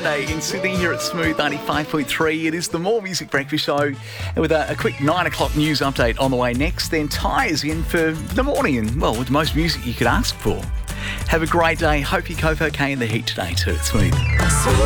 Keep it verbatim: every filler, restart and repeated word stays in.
Monday in Sydney here at Smooth ninety-five point three. It is the More Music Breakfast Show, and with a, a quick nine o'clock news update on the way next. Then Ty is in for the morning, and well, with the most music you could ask for. Have a great day. Hope you cope okay in the heat today too. It's Smooth.